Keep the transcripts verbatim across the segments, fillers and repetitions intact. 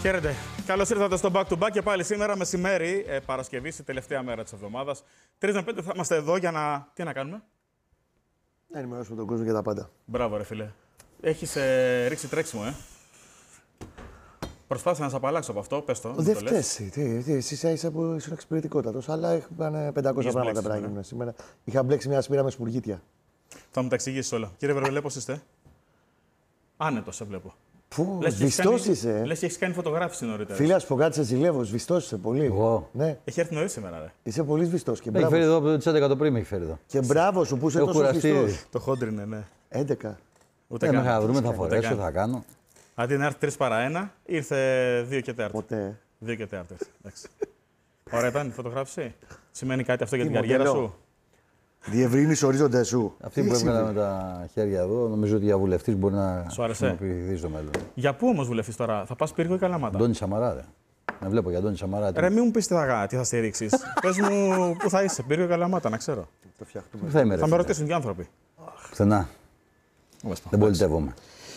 Χαίρετε. Καλώς ήρθατε στο Back to Back και πάλι σήμερα μεσημέρι, ε, Παρασκευή, η τελευταία μέρα της εβδομάδας. τρεις με πέντε θα είμαστε εδώ για να. Τι να κάνουμε? Να ενημερώσουμε τον κόσμο για τα πάντα. Μπράβο, ρε φίλε. Έχεις ε, ρίξει τρέξιμο, ε. Προσπάθησα να σε απαλλάξω από αυτό, πες το. Δεν φταίει. Τι, τι, εσύ είσαι που ήσουν εξυπηρετικότατος, αλλά έχουν πεντακόσια πράγματα πρέπει να γίνουν σήμερα. Είχα μπλέξει μια σπήρα με σπουργίτια. Θα μου τα εξηγήσεις όλα. Κύριε Βερβελέ, πώς είστε? Άνετος, σε βλέπω. Πού, σβηστός είσαι. Λες και έχεις κάνει φωτογράφηση νωρίτερα. Φίλα, σου πω κάτι, σε ζηλεύω. Σβηστός είσαι πολύ. Εγώ. Ναι. Έχει έρθει νωρίς σήμερα, ρε. Είσαι πολύ σβηστός. Και με έχει φέρει εδώ από τις έντεκα το πρωί, με έχει φέρει εδώ. Και μπράβο σου που είσαι τόσο σβηστός. Το χόντρινε, ναι. έντεκα. Ούτε Δεν καν. με θα βρούμε, θα φορέσω, θα κάνω. Αντί να έρθει τρεις παρά ένα, ήρθε δύο και τέταρτο. Ποτέ. δύο και τέταρτο. Εντάξει. Ωραία ήταν η φωτογράφηση. Σημαίνει κάτι αυτό για την καριέρα σου? Διευρύνεις ορίζοντες σου. Αυτή που έβγαλα με τα χέρια εδώ, νομίζω ότι για βουλευτής μπορεί να Σου άρεσε? χρησιμοποιηθεί στο μέλλον. Για πού όμως βουλευτής τώρα, θα πας Πύργο ή Καλαμάτα? Αντώνη Σαμαρά, ρε. Με βλέπω για Αντώνη Σαμαρά. Ρε, μην μου πεις τι θα, τι θα στηρίξεις. Πες μου πού θα είσαι, Πύργο ή Καλαμάτα, να ξέρω. Το φτιάχνουμε. Πού θα είμαι, ρε, Θα με φίλε. ρωτήσουν και άνθρωποι. Πουθενά. Δεν πολιτεύομαι.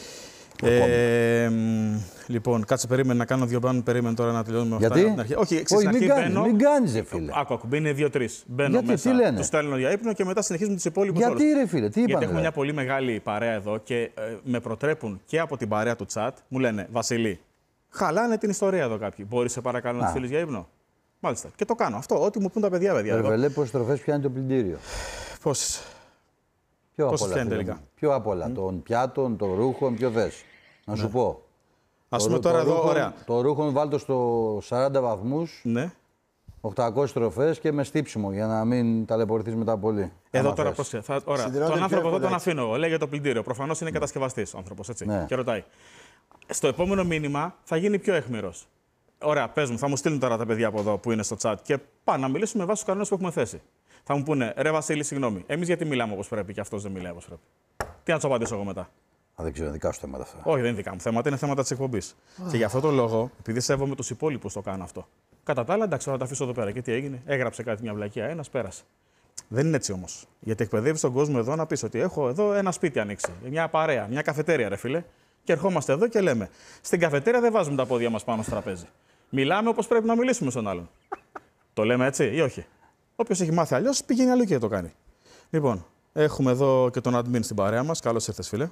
Ε, μ, λοιπόν, κάτσε, περίμενε να κάνω δύο πάνω. Περίμενε τώρα να τελειώνουμε Γιατί? αυτά από την αρχή. Όχι, Όχι, στην μην αρχή κάνεις, μπαίνω. μην κάνεις, ρε φίλε. Άκου, άκου, μπαίνει δύο-τρεις. Μπαίνω Γιατί, μέσα, τι λένε? του στέλνω για ύπνο και μετά συνεχίζουμε τους υπόλοιπους Γιατί, όλους. ρε φίλε, τι Γιατί είπανε? έχουμε ρε? μια πολύ μεγάλη παρέα εδώ και ε, με προτρέπουν και από την παρέα του chat. Μου λένε, Βασιλή, χαλάνε την ιστορία εδώ κάποιοι. Μπορείς σε παρακαλώ να τους στείλεις για ύπνο? Μάλιστα. Και το κάνω. Αυτό, ό,τι μου πούν τα παιδιά, παιδιά. εδώ. Βερβελέ, πόσες στροφές πιάνει το πλυντήριο? Πόσες? Ποιο Πόσες απ' όλα, πιάνει φίλε τελικά? μου? Ποιο απ' όλα, των πιάτων, των ρούχων, ποιο θες? Να σου πω. Ας Το πούμε ρου- τώρα το εδώ, ρούχο- ωραία. Το ρούχο βάλτο στο σαράντα βαθμούς, Ναι. οκτακόσιες στροφές και με στύψιμο για να μην ταλαιπωρηθείς μετά πολύ. Εδώ άμα τώρα θες. πρόσεχε. Θα... Ωραία. Συνδυάζονται Τον άνθρωπο εδώ πιο τον εύκολα, αφήνω εγώ. Λέγεται το πλυντήριο. Προφανώς είναι κατασκευαστής ο άνθρωπος, έτσι. Ναι. Και ρωτάει. Στο επόμενο μήνυμα θα γίνει πιο αιχμηρός. Ωραία, πες μου, θα μου στείλουν τώρα τα παιδιά από εδώ που είναι στο chat και πάνε να μιλήσουμε με βάση τους κανόνες που έχουμε θέσει. Θα μου πούνε, ρε Βασίλη, συγγνώμη, εμείς γιατί μιλάμε όπως πρέπει και αυτός δεν μιλάει όπως πρέπει. Τι να του απαντήσω εγώ μετά? Α, δεν ξέρω, δικά σου θέματα αυτά. Όχι, δεν είναι δικά μου θέματα, είναι θέματα της εκπομπής. Και γι' αυτό το λόγο, επειδή σέβομαι τους υπόλοιπους, το κάνω αυτό. Κατά τα άλλα, εντάξει, θα τα αφήσω εδώ πέρα. Και τι έγινε? Έγραψε κάτι μια βλακεία, ένας πέρασε. Δεν είναι έτσι όμως. Γιατί εκπαιδεύει τον κόσμο εδώ να πει ότι έχω εδώ ένα σπίτι ανοίξει. Μια παρέα, μια καφετέρια, ρε φίλε. Και ερχόμαστε εδώ και λέμε: στην καφετέρια δεν βάζουμε τα πόδια μας πάνω στο τραπέζι. Μιλάμε όπως πρέπει να μιλήσουμε στον άλλον. Το λέμε έτσι ή όχι? Όποιος έχει μάθει αλλιώς πηγαίνει αλλού και το κάνει. Λοιπόν, έχουμε εδώ και τον admin στην παρέα μας. Καλώς ήρθες, φίλε.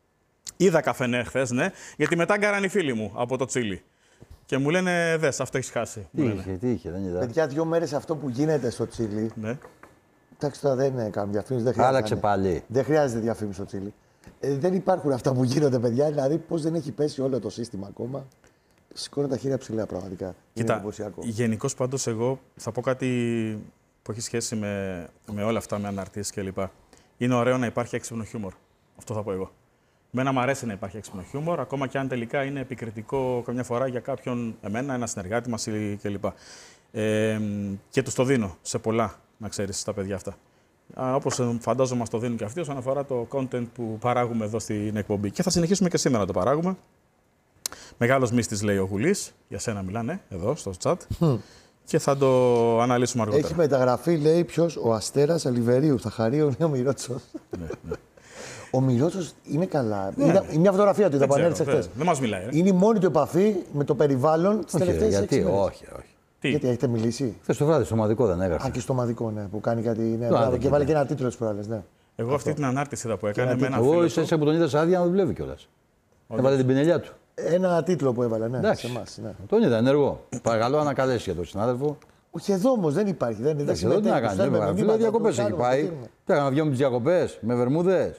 Είδα καφενέ χθες, ναι, γιατί μετά γκάραν οι φίλοι μου από το Τσίλι. Και μου λένε: δες, αυτό έχεις χάσει. Τι Μου λένε. είχε, τι είχε, δεν είδα. Παιδιά, δύο μέρες αυτό που γίνεται στο Τσίλι. Ναι. Εντάξει, τώρα δεν είναι καμία διαφήμιση. Δεν χρειάζεται. Άλλαξε πάλι. Δεν χρειάζεται διαφήμιση στο Τσίλι. Ε, δεν υπάρχουν αυτά που γίνονται, παιδιά. Δηλαδή, πώς δεν έχει πέσει όλο το σύστημα ακόμα. Σηκώνω τα χέρια ψηλά, πραγματικά. Είναι Κοίτα, εντυπωσιακό. γενικώς πάντως εγώ θα πω κάτι που έχει σχέση με, με όλα αυτά, με αναρτήσεις κλπ. Είναι ωραίο να υπάρχει έξυπνο χιούμορ. Αυτό θα πω εγώ. Μένα μου αρέσει να υπάρχει έξυπνο χιούμορ, ακόμα και αν τελικά είναι επικριτικό καμιά φορά για κάποιον, εμένα, ένα συνεργάτη μας κλπ. Ε, και τους το δίνω σε πολλά, να ξέρεις, στα παιδιά αυτά. Όπως φαντάζομαι μας το δίνουν και αυτοί όσον αφορά το content που παράγουμε εδώ στην εκπομπή. Και θα συνεχίσουμε και σήμερα να το παράγουμε. Μεγάλος μύστης, λέει ο Γουλής. Για σένα μιλάνε εδώ στο chat. Mm. Και θα το αναλύσουμε αργότερα. Έχει μεταγραφεί, λέει, ποιος? Ο Αστέρας Αλιβερίου. Θα χαρεί ο νέο Μυρότσος. Ναι, ναι. Ο Μυρότσος είναι καλά. Ναι. Είναι, είναι μια φωτογραφία του, είδα που ανέλησε χθες. Δεν μας μιλάει. Ρε. Είναι η μόνη του επαφή με το περιβάλλον τις Όχι, ρε, τελευταίες γιατί, έξι μέρες. όχι, όχι. Τι? Γιατί έχετε μιλήσει? Χθες το βράδυ στο ομαδικό δεν έγραψε. Α, και στο ομαδικό, ναι, που κάνει κάτι. Ναι, Το μπράβο, άδικη, και βάλε ναι. και ένα τίτλο τις προάλλες, ναι. Εγώ αυτή την ανάρτηση είδα που έκανε ένα με ένα Εγώ φίλο ίσα του. ίσα που τον είδα σε άδεια να δουλεύει κιόλας. Έβαλε την πινελιά του. Ένα τίτλο που έβαλε, ναι, Εντάξει. σε εμάς. Ναι. Τον είδα ενεργό. Παρακαλώ να καλέσει για τον συνάδελφο. Όχι εδώ όμως, δεν υπάρχει. Δεν, δεν Εντάξει, εδώ τι να συμμετέχει. κάνει. Στέλνουμε Φίλε, μηνύματα, διακοπές το έχει κάνουμε, πάει. το κάνουμε. Τι έκανα, βγαίνουμε τις διακοπές με βερμούδες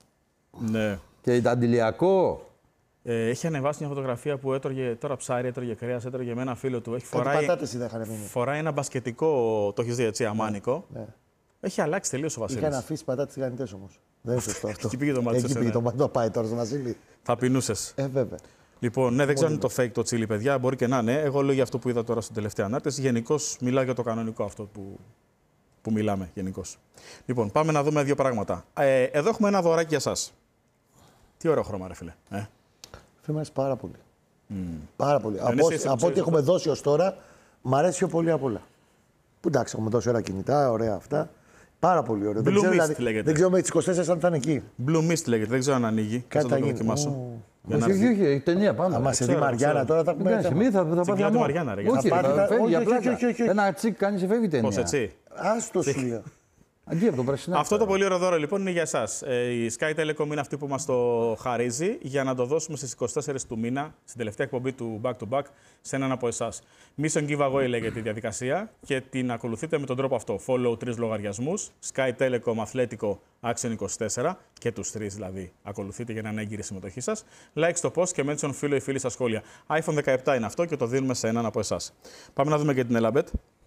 Ναι. και αντιλιακό. Ε, έχει ανεβάσει μια φωτογραφία που έτρωγε τώρα ψάρι, έτρωγε κρέας, έτρωγε με ένα φίλο του. Έχει Κάτι φοράει, πατάτες είδα, είχαν μείνει. φοράει ένα μπασκετικό, το έχει δει έτσι, αμάνικο. Ναι. Έχει αλλάξει τελείως ο Βασίλης. Είχαν αφήσει πατάτες τηγανιτές όμως. Δεν είναι σωστό αυτό. Εκεί πήγε το μάτι σε Εκεί σένα. πήγε το μάτι. Το πάει τώρα στον Βασίλη. Θα πεινούσες. Ε, βέβαια. Λοιπόν, ναι, δεν ξέρω αν είναι το fake το τσίλι, παιδιά. Μπορεί και να είναι. Εγώ λέω για αυτό που είδα τώρα στην τελευταία ανάρτηση. Γενικώς μιλάω για το κανονικό αυτό που, που μιλάμε γενικώς. Λοιπόν, πάμε να δούμε δύο πράγματα. Ε, εδώ έχουμε ένα δωράκι για εσάς. Τι ωραίο χρώμα, ρε φίλε. Ε. Φίλε, μου αρέσει πάρα πολύ. Mm. Πάρα πολύ. Δεν Από, είσαι ό,τι- εσύ που από ό,τι ξέρεις έχουμε δώσει ως τώρα, μου αρέσει πιο πολύ απ' όλα. Που εντάξει, έχουμε δώσει ωραία κινητά, ωραία αυτά. Πάρα πολύ ωραίο. Blue δεν, ξέρω, Mist δηλαδή, λέγεται. δεν ξέρω με τις είκοσι τέσσερις αν θα είναι εκεί. Blue Mist λέγεται, δεν ξέρω αν ανοίγει. Κάτι θα θα το γίνει. δοκιμάσω. Ου. Όχι, όχι, όχι, έχει ταινία πάνω. Αν σε δει Μαριάννα τώρα θα πούμε. Μην θα πάθει αμό. Όχι, θα φεύγει. Ένα τσικ κάνει σε φεύγει ταινία. Πώς έτσι. Άστο σου λέω. Αντί από το πράσινο. Αυτό το πολύ ωραίο δώρο λοιπόν είναι για εσάς. Η Sky Telecom είναι αυτή που μας το χαρίζει για να το δώσουμε στις είκοσι τέσσερις του μήνα, στην τελευταία εκπομπή του Back to Back, σε έναν από εσάς. Mission Giveaway λέγεται η διαδικασία και την ακολουθείτε με τον τρόπο αυτό. Follow τρεις λογαριασμούς, Sky Telecom Athletico Action είκοσι τέσσερα, και τους τρεις δηλαδή ακολουθείτε για να είναι έγκυρη η συμμετοχή σας. Like στο post και mention φίλο ή φίλη στα σχόλια. άιφον δεκαεπτά είναι αυτό και το δίνουμε σε έναν από εσάς. Πάμε να δούμε και την Elabet.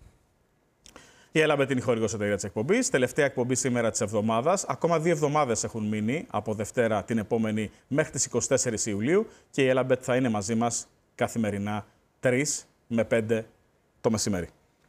Η Elabet είναι η χορηγός εταιρεία της εκπομπής. Τελευταία εκπομπή σήμερα της εβδομάδας. Ακόμα δύο εβδομάδες έχουν μείνει από Δευτέρα την επόμενη μέχρι τις είκοσι τέσσερις Ιουλίου και η Elabet θα είναι μαζί μας καθημερινά τρεις με πέντε το μεσημέρι.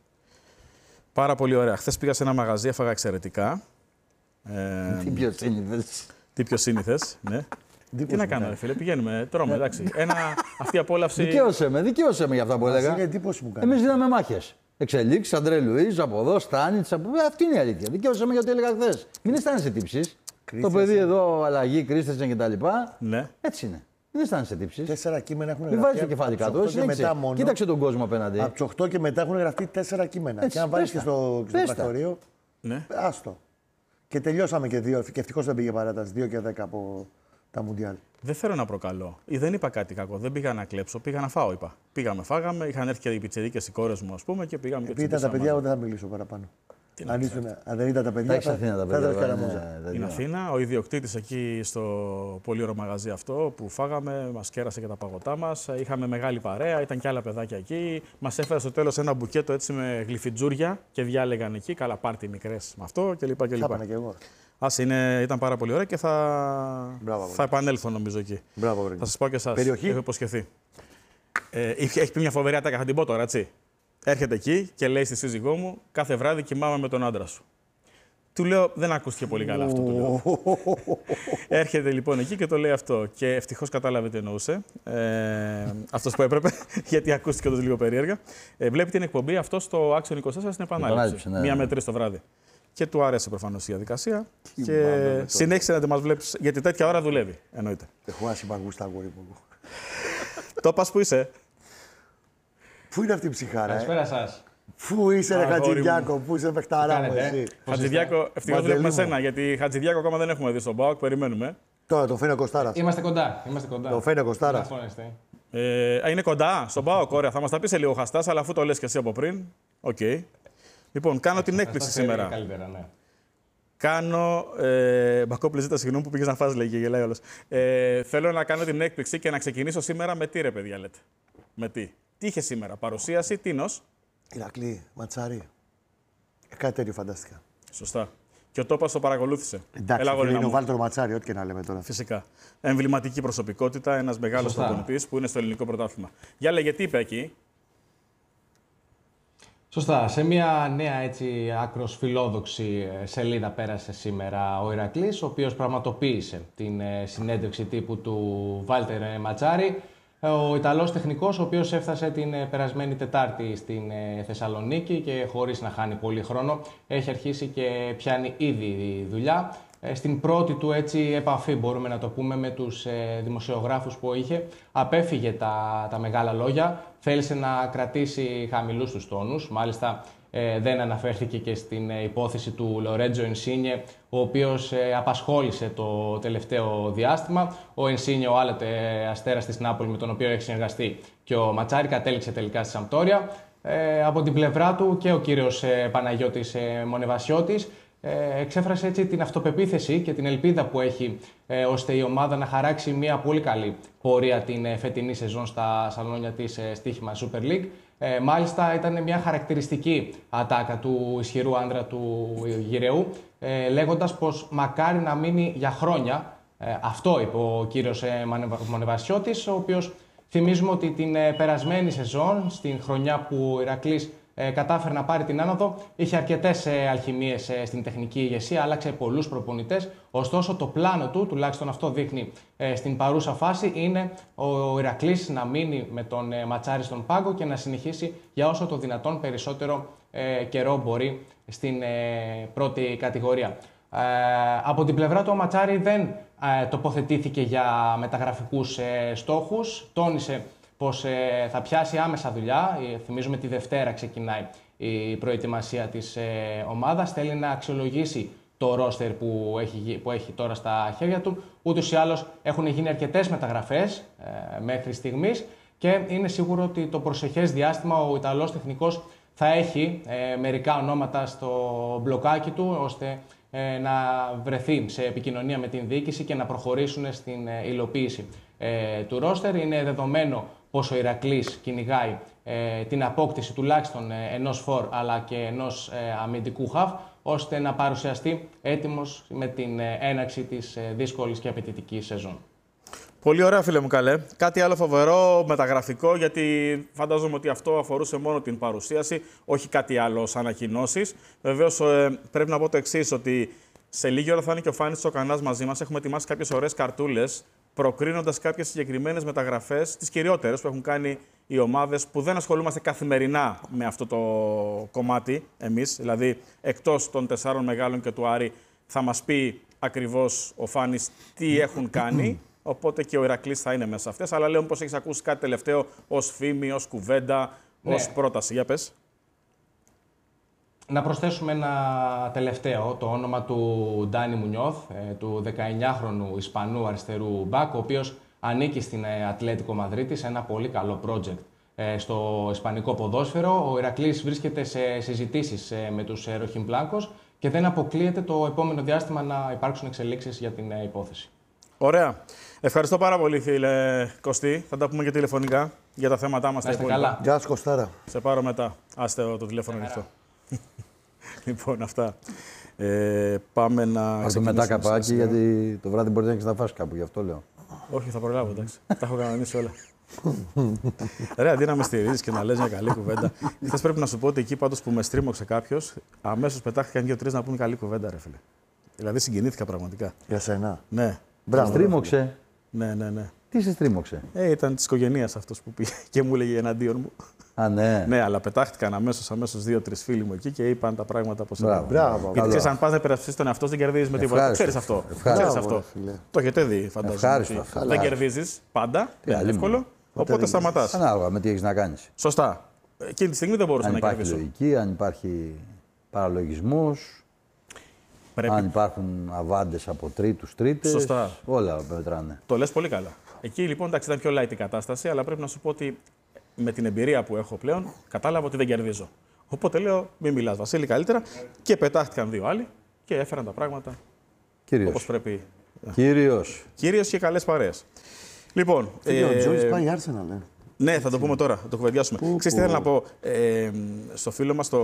Πάρα πολύ ωραία. Χθες πήγα σε ένα μαγαζί, έφαγα εξαιρετικά. Ε, Τι πιο σύνηθες. Τι πιο σύνηθες, ναι. Τι να κάνω, ρε φίλε, πηγαίνουμε, τρώμε, εντάξει. Ένα, αυτή η απόλαυση. Δικαίωσε με, δικαίωσε με για αυτά που έλεγα. Εμείς δίναμε μάχες. Εξελίξεις, Αντρέ Λουίζ, από εδώ, Στάνιτς, από... αυτή είναι η αλήθεια. Δικαίωσε με γιατί έλεγα χθες. Μην αισθάνεσαι τύψεις. Το παιδί εδώ, αλλαγή, Κρίστενσεν κτλ. Ναι. Έτσι είναι. Δεν αισθάνεσαι τύψεις. Τέσσερα κείμενα έχουν γραφτεί. Μην βάζεις το κεφάλι κάτω. Κοίταξε τον κόσμο απέναντι. Από τις οκτώ και μετά έχουν γραφτεί τέσσερα κείμενα. Έτσι, και αν βάλεις και στο πρακτορείο. Ναι. Άστο. Και τελειώσαμε και δύο. Και ευτυχώς δεν πήγε παράταση. δύο και δέκα από τα Μουντιάλ. Δεν θέλω να προκαλώ. Ή δεν είπα κάτι κακό. Δεν πήγα να κλέψω. Πήγα να φάω, είπα. Πήγαμε, φάγαμε. Είχαν έρθει και οι πιτσιρίκες οι κόρες μου, ας πούμε, και πήγαμε. Επειδή ήταν τα παιδιά, εγώ δεν θα μιλήσω παραπάνω. Αν, ήσουν, αν δεν ήταν τα παιδιά, θα ήταν καραμόζα. Είναι Αθήνα. Ο ιδιοκτήτης εκεί στο πολύ ωραίο μαγαζί αυτό που φάγαμε, μας κέρασε και τα παγωτά μας. Είχαμε μεγάλη παρέα, ήταν και άλλα παιδάκια εκεί. Μας έφερε στο τέλος ένα μπουκέτο έτσι με γλυφιτζούρια και διάλεγαν εκεί. Καλά, πάρτι μικρές με αυτό κλπ. Θα έπαιρνα κι εγώ. Ας είναι, ήταν πάρα πολύ ωραία και θα, Μπράβο, θα επανέλθω νομίζω εκεί. Μπράβο, θα σας πω και εσάς. Περιοχή. Έχω υποσχεθεί. Ε, έχει πει μια φοβερή ατάκα, θα την πω τώρα, έτσι. Έρχεται εκεί και λέει στη σύζυγό μου, κάθε βράδυ κοιμάμαι με τον άντρα σου. Του λέω, δεν ακούστηκε πολύ καλά αυτό. Του λέω. Έρχεται λοιπόν εκεί και το λέει αυτό. Και ευτυχώς κατάλαβε τι εννοούσε. Ε, αυτός που έπρεπε, γιατί ακούστηκε όντως λίγο περίεργα. Ε, βλέπει την εκπομπή αυτό στο Action είκοσι τέσσερα στην επανάληψη. Ναι. Μία με τρεις το βράδυ. Και του άρεσε προφανώς η διαδικασία. Τι και συνέχισε να μας βλέπει, γιατί τέτοια ώρα δουλεύει. Εννοείται. Έχω άσχημα γούστα, αγόρι μου. Το πας που είσαι. Πού είναι αυτή η ψυχάρα, Καλησπέρα ε? σας. Πού είσαι, ρε Χατζηδιάκο, πού είσαι, παιχταρά μου, εσύ. Χατζηδιάκο, ευτυχώς βλέπουμε σένα, γιατί Χατζηδιάκο ακόμα δεν έχουμε δει στον ΠΑΟΚ, περιμένουμε. Τώρα το φαίνεται Κωστάρας. Είμαστε κοντά. Είμαστε κοντά. Το φαίνεται Κωστάρας. Ε, είναι κοντά στον ΠΑΟΚ, ωραία. Θα μας τα πει σε λίγο χαστάς, αλλά αφού το λες και εσύ από πριν. Οκ. Okay. Λοιπόν, κάνω την έκπληξη σήμερα. Καλύτερα, ναι. Κάνω. Ε, Μπακόπλη, ζήτα συγγνώμη που πήγες να φας, λέει και γελάει όλος. Ε, θέλω να κάνω την έκπληξη και να ξεκινήσω σήμερα με τι, ρε παιδιά, λέτε. Με τι. Τι είχε σήμερα, παρουσίαση, τίνος. Ηρακλή, ματσάρι. Ε, κάτι τέτοιο φανταστικά. Σωστά. Και ο Τόπας το παρακολούθησε. Εντάξει, Έλα, είναι ο Βάλτρο Ματσάρι, ό,τι και να λέμε τώρα. Φυσικά. Εμβληματική προσωπικότητα, ένας μεγάλος προπονητής που είναι στο ελληνικό πρωτάθλημα. Για λέγε, τι είπε εκεί. Σωστά. Σε μια νέα έτσι άκρος φιλόδοξη σελίδα πέρασε σήμερα ο Ηρακλής, ο οποίος πραγματοποίησε την συνέντευξη τύπου του Βάλτερ Ματσάρι. Ο Ιταλός τεχνικός, ο οποίος έφτασε την περασμένη Τετάρτη στην Θεσσαλονίκη και χωρίς να χάνει πολύ χρόνο, έχει αρχίσει και πιάνει ήδη δουλειά. Στην πρώτη του έτσι επαφή, μπορούμε να το πούμε, με τους δημοσιογράφους που είχε, απέφυγε τα, τα μεγάλα λόγια, θέλησε να κρατήσει χαμηλούς τους τόνους, μάλιστα ε, δεν αναφέρθηκε και στην υπόθεση του Λορέτζο Ινσίνιε, ο οποίος ε, απασχόλησε το τελευταίο διάστημα. Ο Ινσίνιε, ο άλλοτε αστέρας της Νάπολη, με τον οποίο έχει συνεργαστεί, και ο Ματσάρι κατέληξε τελικά στη Σαμπτόρια. Ε, από την πλευρά του και ο κύριος ε, Παναγιώτης ε, Μονεβασιώτης Ε, εξέφρασε έτσι την αυτοπεποίθηση και την ελπίδα που έχει ε, ώστε η ομάδα να χαράξει μια πολύ καλή πορεία την ε, φετινή σεζόν στα σαλόνια της ε, στοίχημα Super League. Ε, μάλιστα ήταν μια χαρακτηριστική ατάκα του ισχυρού άντρα του Γυρεού, ε, λέγοντας πως μακάρι να μείνει για χρόνια. Ε, αυτό είπε ο κύριος ε, Μονεβασιώτης, ο οποίος θυμίζουμε ότι την ε, περασμένη σεζόν, στην χρονιά που ο Ηρακλής Ε, κατάφερε να πάρει την άνοδο, είχε αρκετές ε, αλχημίες ε, στην τεχνική ηγεσία, άλλαξε πολλούς προπονητές. Ωστόσο, το πλάνο του, τουλάχιστον αυτό δείχνει ε, στην παρούσα φάση, είναι ο, ο Ηρακλής να μείνει με τον ε, Ματσάρι στον πάγκο και να συνεχίσει για όσο το δυνατόν περισσότερο ε, καιρό μπορεί στην ε, πρώτη κατηγορία. Ε, από την πλευρά του, ο Ματσάρι δεν ε, τοποθετήθηκε για μεταγραφικούς ε, στόχους. Τόνισε πως ε, θα πιάσει άμεσα δουλειά. Ε, θυμίζουμε τη Δευτέρα ξεκινάει η προετοιμασία της ε, ομάδας. Θέλει να αξιολογήσει το ρόστερ που έχει, που έχει τώρα στα χέρια του. Ούτως ή άλλως έχουν γίνει αρκετές μεταγραφές ε, μέχρι στιγμής και είναι σίγουρο ότι το προσεχές διάστημα ο Ιταλός τεχνικός θα έχει ε, μερικά ονόματα στο μπλοκάκι του, ώστε ε, να βρεθεί σε επικοινωνία με την διοίκηση και να προχωρήσουν στην ε, υλοποίηση ε, του ρόστερ. Είναι δεδομένο πως ο Ηρακλής κυνηγάει ε, την απόκτηση τουλάχιστον ε, ενός φορ αλλά και ενός ε, αμυντικού χαφ, ώστε να παρουσιαστεί έτοιμος με την ε, έναρξη της ε, δύσκολης και απαιτητικής σεζόν. Πολύ ωραία, φίλε μου, καλέ. Κάτι άλλο φοβερό, μεταγραφικό, γιατί φαντάζομαι ότι αυτό αφορούσε μόνο την παρουσίαση, όχι κάτι άλλο σαν ανακοινώσεις. Βεβαίως, ε, πρέπει να πω το εξής, ότι σε λίγη ώρα θα είναι και ο Φάνης Τσοκανάς μαζί μας. Έχουμε ετοιμάσει κάποιες ωραίες καρτούλες, προκρίνοντας κάποιες συγκεκριμένες μεταγραφές, τις κυριότερες που έχουν κάνει οι ομάδες που δεν ασχολούμαστε καθημερινά με αυτό το κομμάτι εμείς. Δηλαδή, εκτός των τεσσάρων μεγάλων και του Άρη, θα μας πει ακριβώς ο Φάνης τι έχουν κάνει. Οπότε και ο Ηρακλής θα είναι μέσα σε αυτές. Αλλά λέω πως έχεις ακούσει κάτι τελευταίο ως φήμη, ως κουβέντα, ναι. ως πρόταση. Για πες. Να προσθέσουμε ένα τελευταίο, το όνομα του Ντάνι Μουνιώθ, του δεκαεννιάχρονου Ισπανού αριστερού μπακ, ο οποίος ανήκει στην Ατλέτικο Μαδρίτης, ένα πολύ καλό project στο ισπανικό ποδόσφαιρο. Ο Ηρακλής βρίσκεται σε συζητήσεις με τους Ροχιμπλάνκος και δεν αποκλείεται το επόμενο διάστημα να υπάρξουν εξελίξεις για την υπόθεση. Ωραία. Ευχαριστώ πάρα πολύ, φίλε Κωστή. Θα τα πούμε και τηλεφωνικά για τα θέματά μας. Να είστε καλά. Γεια σας, Κωστάρα. Σε πάρω μετά. Άστε το τηλέφωνο ανοιχτό. Λοιπόν, αυτά. Ε, πάμε να ξεκινήσουμε. μετά καπάκι, γιατί το βράδυ μπορεί να έχεις να φας κάπου, γι' αυτό λέω. Όχι, θα προλάβω, εντάξει. Τα έχω κανονίσει όλα. Ρε, αντί να με στηρίζεις και να λες μια καλή κουβέντα. Χθες πρέπει να σου πω ότι εκεί πάντως που με στρίμωξε κάποιος, αμέσως πετάχτηκαν δύο-τρεις να πούν καλή κουβέντα, ρε φίλε. Δηλαδή συγκινήθηκα πραγματικά. Για σένα. Ναι. Μπράβο. Στρίμωξε. Ναι, ναι, ναι. Τι σε στρίμωξε. Ε, ήταν της οικογένειας αυτός που πήγε και μου έλεγε εναντίον μου. Α, ναι. Ναι, αλλά πετάχτηκαν αμέσως, αμέσως δύο-τρεις φίλοι μου εκεί και είπαν τα πράγματα πώς Μπράβο. Μπράβο. Γιατί ξέρεις, αν πας να υπερασπιστείς τον εαυτό, δεν κερδίζεις με τίποτα. Ξέρεις αυτό. Ξέρεις αυτό. Το έχετε δει, φαντάζομαι. Δεν κερδίζεις πάντα. Δεν είναι εύκολο. Οπότε σταματάς. Ανάλογα με τι έχεις να κάνεις. Σωστά. Εκείνη τη στιγμή δεν μπορούσα να κερδίσω. Αν υπάρχει λογική, αν υπάρχει παραλογισμός. Πρέπει... Αν υπάρχουν αβάντες από τρίτους, τρίτες, σωστά. Όλα μετράνε. Το λες πολύ καλά. Εκεί λοιπόν εντάξει, ήταν πιο light η κατάσταση, αλλά πρέπει να σου πω ότι με την εμπειρία που έχω πλέον κατάλαβα ότι δεν κερδίζω. Οπότε λέω: μην μιλάς, Βασίλη, καλύτερα. Και πετάχτηκαν δύο άλλοι και έφεραν τα πράγματα όπως πρέπει. Κύριος. Κύριος και καλές παρέες. Λοιπόν. Ε, ο Τζόλις πάει Arsenal, ναι. Ναι, θα το πούμε τώρα, θα το κουβεντιάσουμε. Ξέρεις τι θέλω να πω, ε, στο φίλο μας το,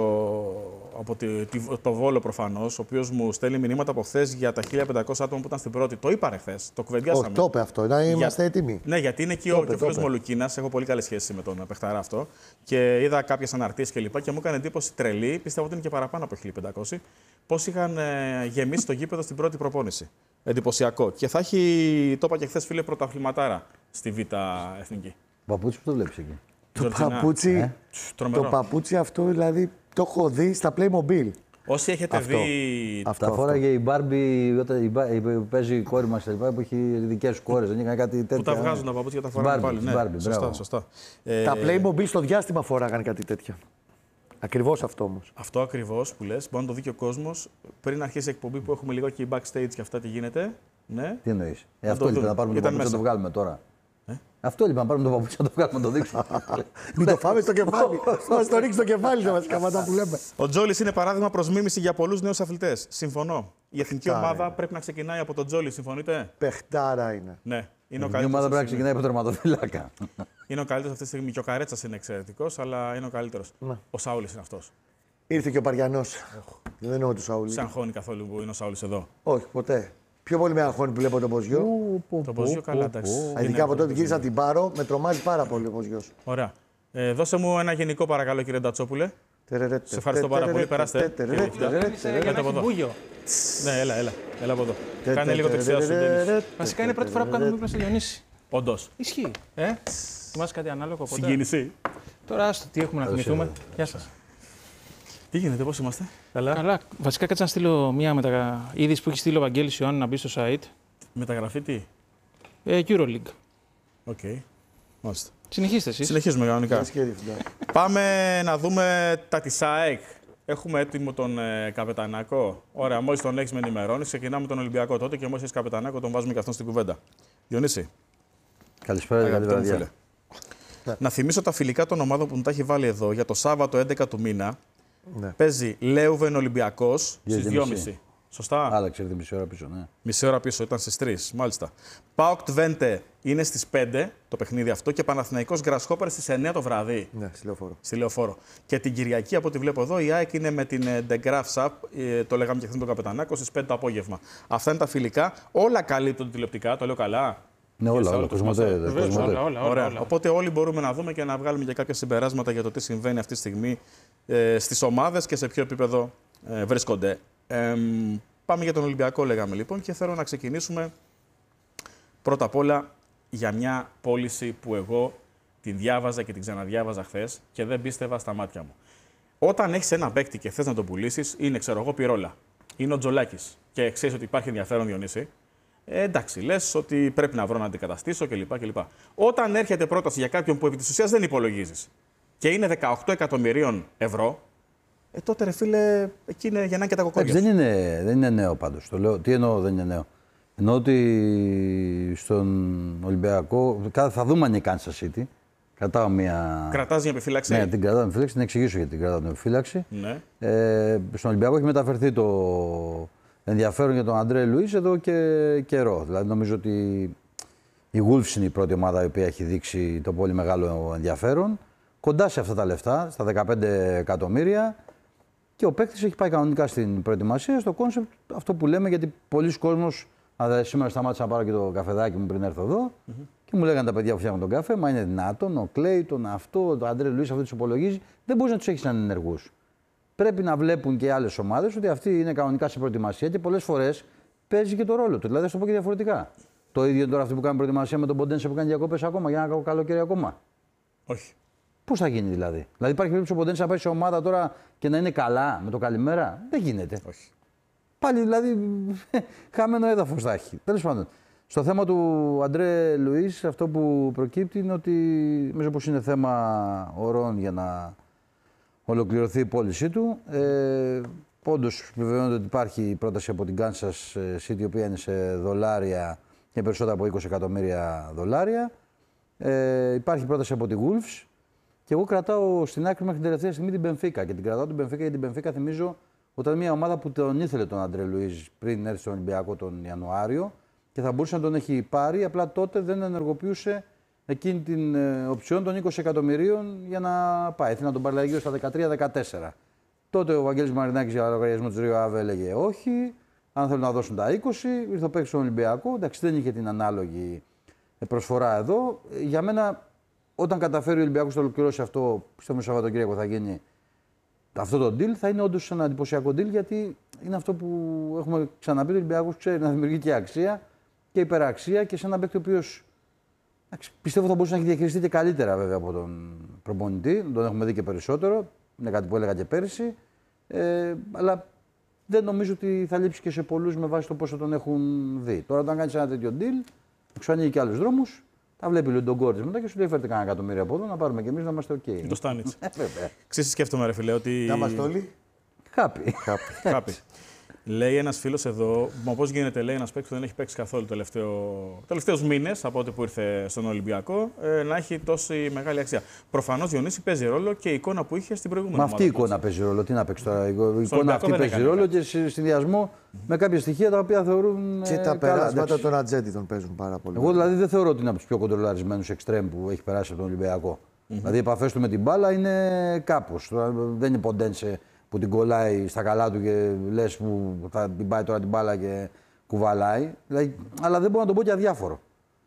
από τη, το Βόλο προφανώς, ο οποίος μου στέλνει μηνύματα από χθες για τα χίλια πεντακόσια άτομα που ήταν στην πρώτη. Το είπα χθες, το κουβεντιάσαμε. Όχι, το είπε αυτό, να είμαστε για, έτοιμοι. Ναι, γιατί είναι εκεί ο, ο φίλος μου ο Λουκίνας, έχω πολύ καλή σχέση με τον παιχταρά αυτό και είδα κάποιες αναρτήσεις κλπ. Και, και μου έκανε εντύπωση τρελή, πιστεύω ότι είναι και παραπάνω από χίλια πεντακόσια, πώς είχαν ε, γεμίσει το γήπεδο στην πρώτη προπόνηση. Εντυπωσιακό. Και θα έχει, το είπα και χθες, φίλε, πρωταθληματάρα στη Β' Εθνική. Παπούτσι που το βλέπεις εκεί. Το παπούτσι, ε? το παπούτσι αυτό δηλαδή το έχω δει στα Playmobil. Όσοι έχετε αυτό. δει. Αυτό, τα φόραγε η Μπάρμπι όταν η, παίζει η κόρη μας που έχει δικές κόρες. Δεν έκανε κάτι τέτοιο. Που τα βγάζουν τα παπούτσια και τα φοράνε πάλι. Ναι, Barbie, σωστά, σωστά. Τα Playmobil στο διάστημα φοράγανε κάτι τέτοιο. Ακριβώς αυτό όμως. Αυτό ακριβώς που λες, μπορεί να το δει και ο κόσμος πριν αρχίσει η εκπομπή που έχουμε λίγο και backstage και αυτά τι γίνεται. Ναι. Τι εννοείς. Ε, αυτό λοιπόν να πάρουμε το παπούτσι να το βγάλουμε τώρα. Ε? Αυτό λοιπόν, να πάρουμε το παπούτσι να το βγάλουμε να το δείξουμε. Μην το φάμε στο κεφάλι. Μας το ρίξει στο κεφάλι τα βασικά πάντα που λέμε. Ο Τζόλις είναι παράδειγμα προς μίμηση για πολλούς νέους αθλητές. Συμφωνώ. Η εθνική ομάδα πρέπει να ξεκινάει από τον Τζόλι, συμφωνείτε. Παιχτάρα είναι. Ναι. Είναι η εθνική ομάδα πρέπει να ξεκινάει από τερματοφύλακα. Είναι ο καλύτερος αυτή τη στιγμή. Και ο Καρέτσας είναι εξαιρετικός, αλλά είναι ο καλύτερος. Ναι. Ο Σάουλης είναι αυτός. Ήρθε και ο Παριανός. Δεν εννοώ του Σάουλη. Σε αγχώνει καθόλου που είναι ο Σάουλης εδώ. Όχι, ποτέ. Πιο πολύ με αγχώνει που βλέπω τον Ποζιό. Το Ποζιό, καλά, εντάξει. Ειδικά από τότε γύρισα την Πάρο, με τρομάζει πάρα πολύ ο Ποζιός. Ωραία. Ε, δώσε μου ένα γενικό παρακαλώ, κύριε Ντατσόπουλε. Σε ευχαριστώ πάρα πολύ. Περάστε. Κάτω από εδώ. Ναι, έλα, έλα. Έλα από εδώ. Κάνε λίγο δεξιά σου. Βασικά είναι η πρώτη φορά που κάνουμε μήπως στο Διονύση. Όντως. Ισχύει. Ε, θυμάσαι κάτι ανάλογο ποτέ. Συγκίνηση. Τώρα άστο, τι έχουμε να θυμηθούμε. Γεια σας. Τι γίνεται, πώς είμαστε. Καλά. Καλά. Βασικά κάτσα να στείλω μία μετα... είδηση που έχει στείλει ο Βαγγέλης Ιωάννου να μπει στο site. Μεταγραφή τι? Ε, EuroLeague. Οκ. Okay. Μάλιστα. Συνεχίστε εσείς. Συνεχίζουμε κανονικά. Πάμε να δούμε τα της ΑΕΚ. Έχουμε έτοιμο τον ε, Καπετανάκο. Ωραία, μόλις τον έχεις με ενημερώνεις, ξεκινάμε τον Ολυμπιακό τότε και μόλις έχεις Καπετανάκο τον βάζουμε και αυτόν στην κουβέντα. Διονύση. Καλησπέρα, καλή βραδιά. Να θυμίσω τα φιλικά των ομάδων που μου τα έχει βάλει εδώ για το Σάββατο έντεκα του μήνα. Ναι. Παίζει Λέουβεν Ολυμπιακός στις δυόμιση. Σωστά. Άλλαξε τη μισή ώρα πίσω, ναι. Μισή ώρα πίσω, ήταν στις τρεις, μάλιστα. ΠΑΟΚ Τβέντε είναι στις πέντε το παιχνίδι αυτό και Παναθηναϊκός Γκρασχόπερ στις εννιά το βράδυ. Ναι, στη Λεωφόρο. Στη Λεωφόρο. Και την Κυριακή, από ό,τι βλέπω εδώ, η ΑΕΚ είναι με την De Graaf Sap, το λέγαμε και χθες τον Καπετανάκο, στις πέντε το απόγευμα. Αυτά είναι τα φιλικά. Όλα καλύπτονται τηλεοπτικά, το λέω καλά. Ναι, όλα, όλα. Κοσμοτέ, όλα, όλα, Ωραία. όλα. Οπότε όλοι μπορούμε να δούμε και να βγάλουμε και κάποια συμπεράσματα για το τι συμβαίνει αυτή τη στιγμή ε, στις ομάδες και σε ποιο επίπεδο ε, βρίσκονται. Ε, πάμε για τον Ολυμπιακό, λέγαμε λοιπόν, και θέλω να ξεκινήσουμε πρώτα απ' όλα για μια πώληση που εγώ την διάβαζα και την ξαναδιάβαζα χθες και δεν πίστευα στα μάτια μου. Όταν έχεις ένα παίκτη και θες να τον πουλήσεις, είναι, ξέρω εγώ, Πυρόλα. Είναι ο Τζολάκης και ξέρεις ότι υπάρχει ενδιαφέρον, Διονύση. Ε, εντάξει, λες ότι πρέπει να βρω να αντικαταστήσω κλπ. κλπ. Όταν έρχεται πρόταση για κάποιον που επί της ουσίας δεν υπολογίζεις και είναι δεκαοκτώ εκατομμυρίων ευρώ, ε, τότε ρε φίλε, εκεί είναι για να και τα κοκόρια. Δεν είναι, δεν είναι νέο πάντως. Το λέω. Τι εννοώ δεν είναι νέο. Εννοώ ότι στον Ολυμπιακό, θα δούμε αν είναι η Kansas City. Κρατάω μια. Κρατάς μια επιφύλαξη. Ναι, την κρατάω την επιφύλαξη, να εξηγήσω γιατί την κρατάω την επιφύλαξη. Ναι. Ε, στον Ολυμπιακό έχει μεταφερθεί το ενδιαφέρον για τον Αντρέ Λουίς εδώ και καιρό. Δηλαδή νομίζω ότι η Wolves είναι η πρώτη ομάδα η οποία έχει δείξει το πολύ μεγάλο ενδιαφέρον. Κοντά σε αυτά τα λεφτά, στα δεκαπέντε εκατομμύρια. Και ο παίκτης έχει πάει κανονικά στην προετοιμασία, στο κόνσεπτ αυτό που λέμε, γιατί πολλοί κόσμος. Αλλά σήμερα σταμάτησα να πάρω και το καφεδάκι μου πριν έρθω εδώ mm-hmm. και μου λέγανε τα παιδιά που φτιάχνουν τον καφέ, μα είναι δυνατόν, ο Κλέιτον, αυτό, το Αντρέ Λουίς, αυτό του υπολογίζει. Δεν μπορεί να του έχει ανενεργούς. Πρέπει να βλέπουν και άλλες ομάδες ότι αυτοί είναι κανονικά σε προετοιμασία και πολλές φορές παίζει και το ρόλο του. Δηλαδή, θα το πω και διαφορετικά. Το ίδιο τώρα αυτοί που κάνουν προετοιμασία με τον Ποντένσε που κάνει διακοπές ακόμα για ένα καλοκαίρι ακόμα. Όχι. Πώς θα γίνει δηλαδή. Δηλαδή, υπάρχει περίπτωση ο Ποντένσε να πάει σε ομάδα τώρα και να είναι καλά με το καλημέρα. Δεν γίνεται. Όχι. Πάλι δηλαδή χαμένο έδαφος θα έχει. Τέλος πάντων, στο θέμα του Αντρέ Λουίς, αυτό που προκύπτει είναι ότι νομίζω πως είναι θέμα ωρών για να ολοκληρωθεί η πώλησή του. Ε, Όντως επιβεβαιώνεται ότι υπάρχει πρόταση από την Kansas City, η οποία είναι σε δολάρια και περισσότερα από είκοσι εκατομμύρια δολάρια. Ε, υπάρχει πρόταση από τη Wolves και εγώ κρατάω στην άκρη μέχρι την τελευταία στιγμή την Benfica. Και την κρατάω την Benfica γιατί την Benfica θυμίζω ότι ήταν μια ομάδα που τον ήθελε τον Αντρέ Λουίς πριν έρθει στον Ολυμπιακό τον Ιανουάριο και θα μπορούσε να τον έχει πάρει, απλά τότε δεν ενεργοποιούσε εκείνη την ε, οψιόν των είκοσι εκατομμυρίων για να πάει. Ήθελε να τον πάρει γύρω στα δεκατρία δεκατέσσερα. Τότε ο Βαγγέλης Μαρινάκης για λογαριασμό της Ρίο Αβε έλεγε όχι, αν θέλουν να δώσουν τα είκοσι, ήρθε ο παίκτης στον Ολυμπιακό, εντάξει δεν είχε την ανάλογη προσφορά εδώ. Για μένα, όταν καταφέρει ο Ολυμπιακός να ολοκληρώσει αυτό, πιστεύω Σαββατοκύριακο θα γίνει, αυτό το deal θα είναι όντως ένα εντυπωσιακό deal, γιατί είναι αυτό που έχουμε ξαναπεί. Ο Ολυμπιακός ξέρει να δημιουργεί και αξία και υπεραξία και σε έναν παίκτη ο οποίος πιστεύω θα μπορούσε να έχει διαχειριστεί και καλύτερα βέβαια από τον προπονητή. Τον έχουμε δει και περισσότερο. Είναι κάτι που έλεγα και πέρυσι. Ε, αλλά δεν νομίζω ότι θα λείψει και σε πολλούς με βάση το πόσο τον έχουν δει. Τώρα, όταν κάνει ένα τέτοιο deal, σου ανοίγει και άλλους δρόμους. Τα βλέπει λίγο τον Γκόρτζ μετά και σου λέει: φέρτε κανένα εκατομμύριο από εδώ να πάρουμε κι εμείς να είμαστε OK. Το Στάνιτς. Ξέρεις, σκέφτομαι, ρε φίλε, ότι. Να είμαστε όλοι. Χάπη. Χάπη. Λέει ένας φίλος εδώ, μα πώς γίνεται, λέει ένας παίκτης που δεν έχει παίξει καθόλου τελευταίο, τελευταίους μήνες από ό,τι που ήρθε στον Ολυμπιακό, ε, να έχει τόση μεγάλη αξία. Προφανώς, Διονύση, παίζει ρόλο και η εικόνα που είχε στην προηγούμενη. Μα αυτή η εικόνα παίζει ρόλο. Τι να παίξει τώρα. Η εικόνα αυτή παίζει ρόλο και σε συνδυασμό mm-hmm. με κάποια στοιχεία τα οποία θεωρούν. Και τα περάσματα των Ατζέντη τον παίζουν πάρα πολύ. Εγώ δηλαδή δεν θεωρώ ότι είναι από τους πιο κοντρολαρισμένους εξτρέμ που έχει περάσει από τον Ολυμπιακό. Mm-hmm. Δηλαδή οι επαφές του με την μπάλα είναι κάπως. Δεν είναι Ποντένσε που την κολλάει στα καλά του και λες που θα την πάει τώρα την μπάλα και κουβαλάει. Δηλαδή, αλλά δεν μπορώ να το πω και αδιάφορο.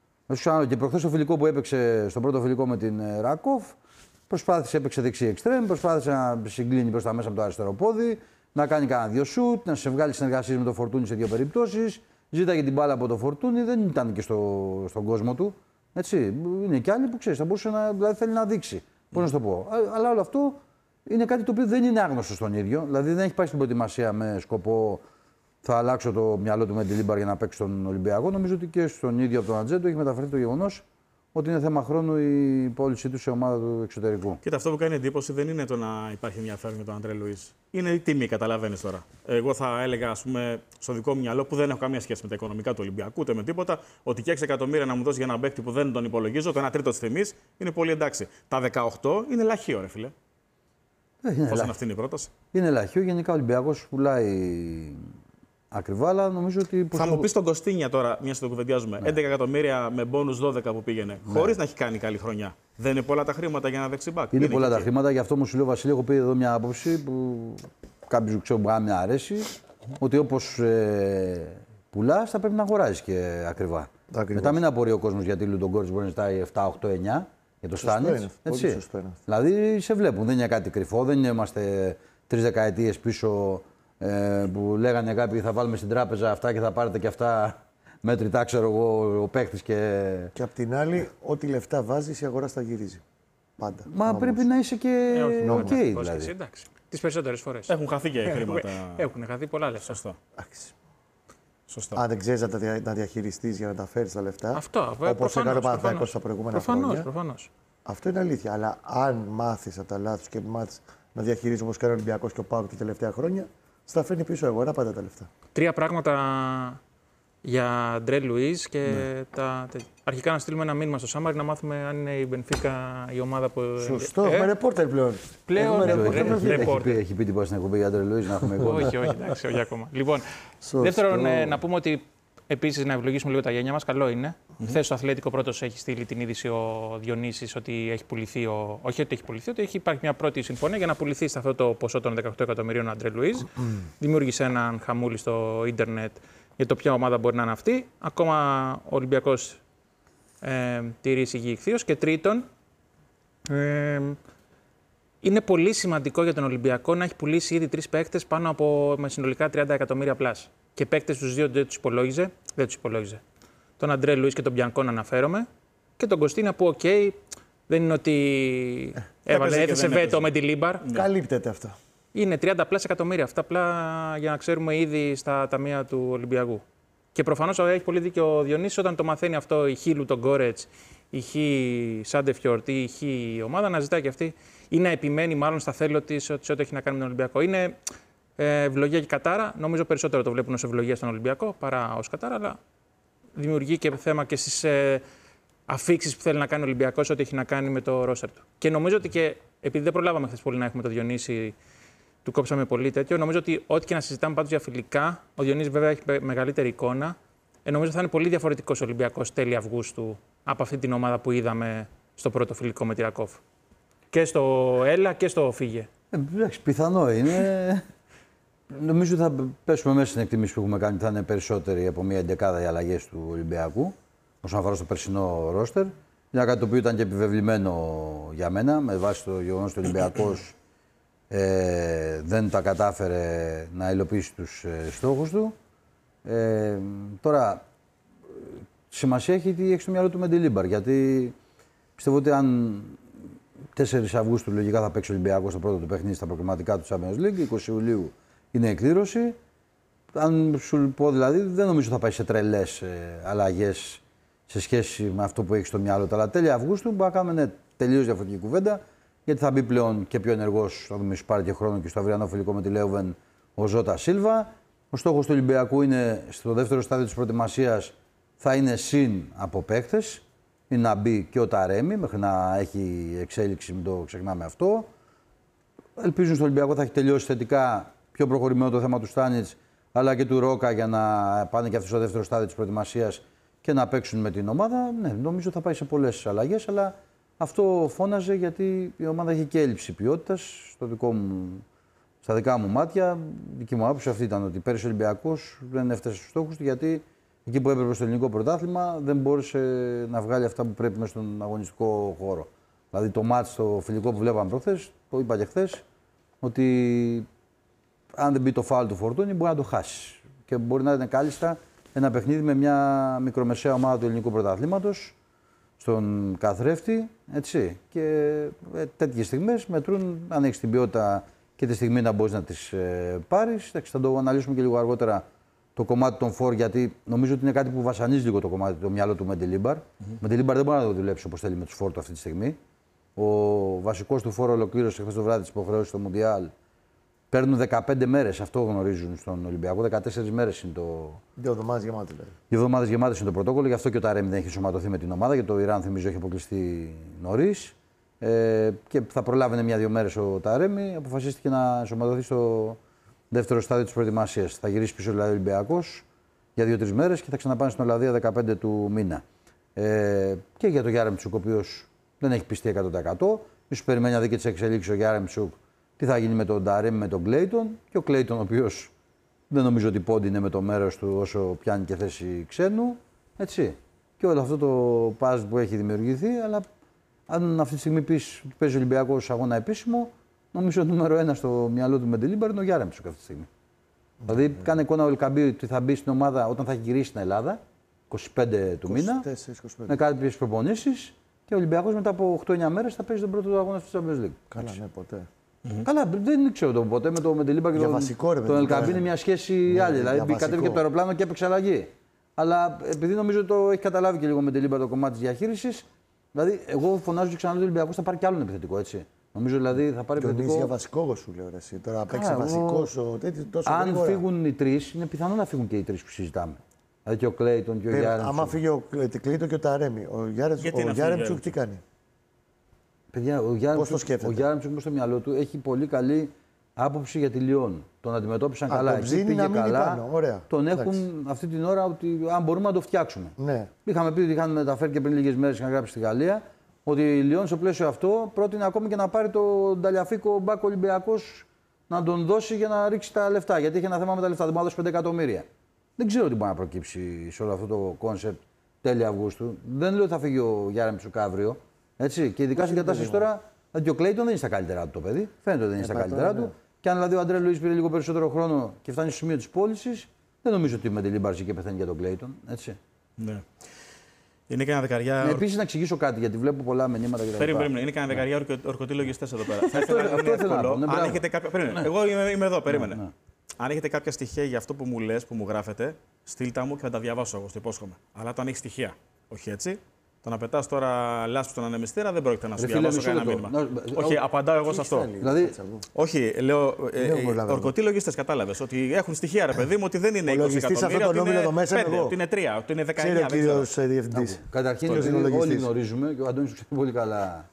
Και προχθές το φιλικό που έπαιξε, στο πρώτο φιλικό με την Ράκοφ, προσπάθησε, έπαιξε δεξί εξτρέμ, προσπάθησε να συγκλίνει προς τα μέσα από το αριστερό πόδι, να κάνει κανένα δύο σουτ, να σε βγάλει συνεργασίες με το Φορτούνι σε δύο περιπτώσεις. Ζήταγε την μπάλα από το Φορτούνι, δεν ήταν και στο, στον κόσμο του. Έτσι. Είναι κι άλλοι που ξέρει, θα μπορούσε να, δηλαδή θέλει να δείξει. Πώς να σου το πω. Αλλά όλο αυτό είναι κάτι το οποίο δεν είναι άγνωστο στον ίδιο. Δηλαδή δεν έχει πάει στην προετοιμασία με σκοπό θα αλλάξω το μυαλό του Μεντιλίμπαρ για να παίξει στον Ολυμπιακό. Νομίζω ότι και στον ίδιο από τον Ατζέντο έχει μεταφερθεί το γεγονός ότι είναι θέμα χρόνου η πώλησή του σε ομάδα του εξωτερικού. Κοίτα, αυτό που κάνει εντύπωση δεν είναι το να υπάρχει ενδιαφέρον για τον Αντρέ Λουίς. Είναι η τιμή, καταλαβαίνεις τώρα. Εγώ θα έλεγα, ας πούμε, στο δικό μου μυαλό που δεν έχω καμία σχέση με τα οικονομικά του Ολυμπιακού ούτε με τίποτα, ότι και έξι εκατομμύρια να μου δώσει για έναν παίκτη που δεν τον υπολογίζω, το ένα τρίτο τη τιμή είναι πολύ εντάξει. Τα δεκαοκτώ είναι λαχείο, ρε φίλε. Πώς είναι αυτή η πρόταση. Είναι λαχείο. Γενικά ο Ολυμπιακός πουλάει ακριβά, αλλά νομίζω ότι. Θα μου πει τον Κωστίνια τώρα, μια το κουβεντιάζουμε. Ναι. έντεκα εκατομμύρια με μπόνους δώδεκα που πήγαινε, ναι. χωρίς να έχει κάνει καλή χρονιά. Δεν είναι πολλά τα χρήματα για ένα δεξιμπάκ. Είναι, είναι πολλά τα χρήματα, γι' αυτό μου σου λέω Βασίλη, έχω πει εδώ μια άποψη που κάποιο ξέρω που να αρέσει. Ότι όπως ε, πουλάς θα πρέπει να αγοράζεις και ακριβά. Ακριβώς. Μετά μην απορεί ο κόσμος γιατί ο Λουντογκόρης μπορεί να ζητάει επτά, οκτώ, εννιά για το Στάνιτς. Δηλαδή σε βλέπουν, δεν είναι κάτι κρυφό, δεν είμαστε τρεις δεκαετίες πίσω. Ε, που λέγανε κάποιοι θα βάλουμε στην τράπεζα αυτά και θα πάρετε και αυτά μέτρητά, ξέρω εγώ, ο παίκτης και... Και απ' την άλλη, ό,τι λεφτά βάζεις, η αγορά στα γυρίζει. Πάντα. Μα νόμος. Πρέπει να είσαι και ε, οκ, okay, δηλαδή. Εντάξει. Τις περισσότερες φορές. Έχουν χαθεί και χρήματα. Έχουν χαθεί πολλά λεφτά. Σωστό. Σωστό. Αν δεν ξέρεις να τα δια, διαχειριστείς για να τα φέρεις τα λεφτά, αυτό, όπως έκανε ο Παναθηναϊκός στα προηγούμενα προφανώς, χρόνια. Προφανώς. Αυτό είναι αλήθεια. Αλλά αν μάθεις από τα λάθη και μάθεις να διαχειρίζεις όπως κάνει ο Ολυμπιακός και ο ΠΑΟΚ τα τελευταία χρόνια, στα φέρνει πίσω αγορά πάντα τα λεφτά. Τρία πράγματα για Αντρέ Λουίς και ναι. τα, τα, αρχικά να στείλουμε ένα μήνυμα στο Σάμαρι να μάθουμε αν είναι η Μπενφίκα η ομάδα που. Σωστό, ε, με ρεπόρτερ πλέον. Πλέον με ρεπόρτερ. Έχει, έχει, πει, έχει πει τίποτα στην εκπομπή για Αντρέ Λουίς να έχουμε εικόνα. όχι, όχι, εντάξει, όχι ακόμα. Λοιπόν, δεύτερον, ε, να πούμε ότι επίσης να ευλογήσουμε λίγο τα γένια μας. Καλό είναι. Mm-hmm. Χθες στο Αθλέτικο πρώτος έχει στείλει την είδηση ο Διονύσης ότι έχει πουληθεί. Ο... Όχι ότι έχει πουληθεί, ότι έχει υπάρχει μια πρώτη συμφωνία για να πουληθεί σε αυτό το ποσό των δεκαοκτώ εκατομμυρίων Αντρέ Λουίς. Mm-hmm. Δημιούργησε έναν χαμούλη στο ίντερνετ για το ποια ομάδα μπορεί να είναι αυτή. Ακόμα ο Ολυμπιακός ε, τηρεί εισηγή ηχθείως. Και τρίτον, ε, είναι πολύ σημαντικό για τον Ολυμπιακό να έχει πουλήσει ήδη τρεις παίκτες πάνω από με συνολικά τριάντα εκατομμύρια πλάς. Και παίκτες τους δύο δεν τους υπολόγιζε. Δεν τους υπολόγιζε. Τον Αντρέ Λουίς και τον Μπιανκόν αναφέρομαι. Και τον Κωστίνα που, οκ, okay, δεν είναι ότι ε, έβαλε, έθεσε βέτο με τη Λίμπαρ. Καλύπτεται αυτό. Είναι τριάντα πλάς εκατομμύρια. Αυτά απλά για να ξέρουμε ήδη στα ταμεία του Ολυμπιακού. Και προφανώς έχει πολύ δίκιο ο Διονύσης όταν το μαθαίνει αυτό η Χίλου, τον Γκόρετς, η Χι Σάντεφιορτ ή η Χι ομάδα να ζητάει και αυτή ή να επιμένει μάλλον στα θέλω της σε ό,τι έχει να κάνει με τον Ολυμπιακό. Είναι ε, ευλογία και κατάρα. Νομίζω περισσότερο το βλέπουν ως ευλογία στον Ολυμπιακό παρά ως κατάρα, αλλά δημιουργεί και θέμα και στις ε, αφίξεις που θέλει να κάνει ο Ολυμπιακός ό,τι έχει να κάνει με το ρόστερ του. Και νομίζω ότι και επειδή δεν προλάβαμε χθες πολύ να έχουμε το Διονύση, του κόψαμε πολύ τέτοιο. Νομίζω ότι ό,τι και να συζητάμε πάντως για φιλικά, ο Διονύσης βέβαια έχει μεγαλύτερη εικόνα. Ε, νομίζω θα είναι πολύ διαφορετικός ο Ολυμπιακός τέλη Αυγούστου από αυτή την ομάδα που είδαμε στο πρώτο φιλικό με τη Ρακόφ. Και στο Έλα και στο Φύγε. Ε, εντάξει, πιθανό είναι. Νομίζω ότι θα πέσουμε μέσα στην εκτίμηση που έχουμε κάνει. Θα είναι περισσότεροι από μια εντεκάδα οι αλλαγές του Ολυμπιακού όσον αφορά στο περσινό ρόστερ. Είναι κάτι το οποίο ήταν και επιβεβλημένο για μένα με βάση το γεγονός ότι ο Ολυμπιακός ε, δεν τα κατάφερε να υλοποιήσει τους ε, στόχους του. Ε, τώρα, σημασία έχει τι έχει στο μυαλό του Μεντιλίμπαρ. Γιατί πιστεύω ότι αν τέσσερις Αυγούστου λογικά θα παίξει ο Ολυμπιακός στο πρώτο του παιχνίδι στα προκριματικά του Champions League, είκοσι Ιουλίου είναι εκδήλωση. Αν σου πω δηλαδή, δεν νομίζω θα πάει σε τρελές ε, αλλαγές σε σχέση με αυτό που έχει στο μυαλό του. Αλλά τέλη Αυγούστου μπορεί να κάνουμε ναι, τελείως διαφορετική κουβέντα. Γιατί θα μπει πλέον και πιο ενεργός, θα δούμε, σου πάρει και χρόνο και στο αυριανό φιλικό με τη Λέουβεν ο Ζώτα Σίλβα. Ο στόχος του Ολυμπιακού είναι στο δεύτερο στάδιο της προετοιμασίας θα είναι συν από παίκτες. Είναι να μπει και ο Ταρέμι μέχρι να έχει εξέλιξη, μην το ξεχνάμε αυτό. Ελπίζουν στο Ολυμπιακό θα έχει τελειώσει θετικά πιο προχωρημένο το θέμα του Στάνιτς αλλά και του Ρόκα για να πάνε και αυτοί στο δεύτερο στάδιο της προετοιμασίας και να παίξουν με την ομάδα. Ναι, νομίζω θα πάει σε πολλές αλλαγές, αλλά αυτό φώναζε γιατί η ομάδα έχει και έλλειψη ποιότητας. Στο δικό μου, στα δικά μου μάτια, δική μου άποψη αυτή ήταν ότι πέρυσι ο Ολυμπιακός δεν έφτασε στους στόχους του γιατί εκεί που έπρεπε στο ελληνικό πρωτάθλημα δεν μπόρεσε να βγάλει αυτά που πρέπει μέσα στον αγωνιστικό χώρο. Δηλαδή το μάτς, το φιλικό που βλέπαμε προχθές, το είπα και χθες, ότι αν δεν μπει το φάουλ του Φορτούνη μπορεί να το χάσει. Και μπορεί να είναι κάλλιστα ένα παιχνίδι με μια μικρομεσαία ομάδα του ελληνικού πρωταθλήματος, στον καθρέφτη, έτσι. Και ε, τέτοιες στιγμές μετρούν αν έχεις την ποιότητα και τη στιγμή να μπορείς να τις ε, πάρεις. Εντάξει, θα το αναλύσουμε και λίγο αργότερα το κομμάτι των φορ, γιατί νομίζω ότι είναι κάτι που βασανίζει λίγο το κομμάτι το μυαλό του Μεντελίμπαρ. Mm-hmm. Μεντελίμπαρ δεν μπορεί να το δουλέψει όπως θέλει με τους φορ του αυτή τη στιγμή. Ο βασικός του φόρ ολοκλήρωσε χθες το βράδυ τις υποχρεώσεις στο Μουντιάλ. Παίρνουν δεκαπέντε μέρες, αυτό γνωρίζουν στον Ολυμπιακό. δεκατέσσερις μέρες είναι το. Δύο εβδομάδες γεμάτες. Δηλαδή. Δύο εβδομάδες γεμάτες είναι το πρωτόκολλο, γι' αυτό και ο Ταρέμι δεν έχει σωματωθεί με την ομάδα. Γιατί το Ιράν, θυμίζω, έχει αποκλειστεί νωρίς. Ε, και θα προλάβαινε μια-δύο μέρες ο Ταρέμι. Αποφασίστηκε να σωματωθεί στο δεύτερο στάδιο της προετοιμασίας. Θα γυρίσει πίσω δηλαδή ο Ολυμπιακός για δύο-τρεις μέρες και θα ξαναπάνε στην Ολλανδία δεκαπέντε του μήνα. Ε, και για τον Γιάρεμτσουκ, ο οποίος δεν έχει πιστεί εκατό τοις εκατό. Ίσως περιμένει να δει και τις εξελίξεις ο Γιάρεμτσουκ. Τι θα γίνει με τον Ταρέμι, με τον Κλέιτον. Και ο Κλέιτον, ο οποίος δεν νομίζω ότι πόντινε με το μέρος του όσο πιάνει και θέση ξένου. Έτσι. Και όλο αυτό το παζ που έχει δημιουργηθεί. Αλλά αν αυτή τη στιγμή πεις ότι παίζει ο Ολυμπιακός αγώνα επίσημο, νομίζω ότι νούμερο ένα στο μυαλό του Μεντελίμπαρ είναι ο Γιάρεμτσουκ αυτή τη στιγμή. Mm-hmm. Δηλαδή, κάνει εικόνα ο Ελκαμπή ότι θα μπει στην ομάδα όταν θα έχει γυρίσει στην Ελλάδα, είκοσι πέντε του μήνα, είκοσι πέντε. με κάποιες προπονήσεις. Και ο Ολυμπιακός μετά από οκτώ εννιά μέρες θα παίζει τον πρώτο αγώνα στο Champions League. Καλά, ναι, ποτέ. Mm-hmm. Καλά, δεν ξέρω το ποτέ με τον Μεντελίμπαρ και τον, τον Ελκαμπή είναι μια σχέση ναι, άλλη. Δηλαδή, κατέβηκε από το αεροπλάνο και έπαιξε αλλαγή. Αλλά επειδή νομίζω ότι το έχει καταλάβει και λίγο ο Μεντελίμπαρ το κομμάτι της διαχείρισης, δηλαδή, εγώ φωνάζω και ξανά ότι ο Ολυμπιακός θα πάρει κι άλλον επιθετικό, έτσι. Νομίζω δηλαδή θα πάρει επιθετικό. Τον για βασικό, εγώ σου λέω. Εσύ. Τώρα παίξει βασικό. Αν γρήγορα. Φύγουν οι τρεις, είναι πιθανό να φύγουν και οι τρεις που συζητάμε. Δηλαδή και ο Κλέιτον και ο Γιάρεμτσουκ. Άμα φύγει ο Κλέιτον και ο Ταρέμι, ο Γιάρεμτσουκ τι κάνει. Παιδιά, ο Γιάρεμτσουκ μέσα στο μυαλό του έχει πολύ καλή άποψη για τη Λιόν. Τον αντιμετώπισαν Α, καλά. Εκεί πήγε καλά. Τον έχουν Εντάξει. αυτή την ώρα ότι αν μπορούμε να το φτιάξουμε. Ναι. Είχαμε πει ότι είχαν μεταφέρει και πριν λίγες μέρες, είχαν γράψει στη Γαλλία, ότι η Λιόν στο πλαίσιο αυτό πρότεινε ακόμη και να πάρει τον Ταλιαφίκο Μπάκο Ολυμπιακός να τον δώσει για να ρίξει τα λεφτά. Γιατί είχε ένα θέμα με τα λεφτά. Δεν μπορεί να δώσει πέντε εκατομμύρια. Δεν ξέρω τι μπορεί να προκύψει σε όλο αυτό το κόνσεπτ τέλη Αυγούστου. Δεν λέω ότι θα φύγει ο Γιάρεμτσουκ αύριο. Έτσι. Και ειδικά στην κατάσταση τώρα, δηλαδή ο Κλέιτον δεν είναι στα καλύτερά του το παιδί. Φαίνεται ότι δεν είναι στα καλύτερά του. Και αν δηλαδή ο Αντρέ Λουίς πήρε λίγο περισσότερο χρόνο και φτάνει στο σημείο της πώλησης, δεν νομίζω ότι με τη Λίμπαρση και πεθαίνει για τον Κλέιτον. Έτσι. Ναι. Είναι και ένα δεκαριά. Ναι, επίσης να εξηγήσω κάτι, γιατί βλέπω πολλά μηνύματα και τα λοιπά. Περίμενε, είναι και ένα δεκαριά ορκωτοί λογιστές εδώ πέρα. Θα ήθελα να είναι εύκολο. Αν έχετε κάποια. Περίμενε. Εγώ είμαι εδώ, περίμενε. Αν έχετε κάποια στοιχεία για αυτό που μου λες, που μου γράφετε, στείλτε μου και θα τα διαβάσω εγώ, το υπόσχομαι. Αλλά το αν έχει στοιχεία. Όχι έτσι. Το να πετάς τώρα λάσπη στον ανεμιστήρα δεν πρόκειται να σου διαβάσω κανένα μήνυμα. No, Όχι, απαντάω εγώ σε αυτό. Δηλαδή... Όχι, λέω. Ορκωτοί λογιστές, κατάλαβες. Ότι έχουν στοιχεία, ρε παιδί μου, ότι δεν είναι είκοσι εκατομμύρια. Ότι είναι πέντε, ότι είναι τρία, ότι είναι δεκαεννιά. Κύριος Διευθυντής. Καταρχήν, όλοι γνωρίζουμε και ο Αντώνης το ξέρει πολύ καλά.